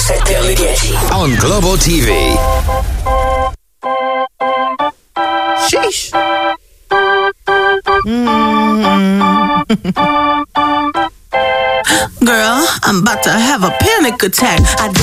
7 alle 10 on Globo TV. Sheesh. Girl, I'm about to have a panic attack.